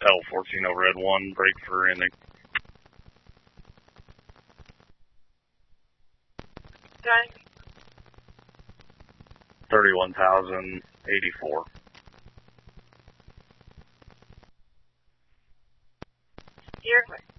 L14 over Red 1, break for ending. Okay. 31,084. Here.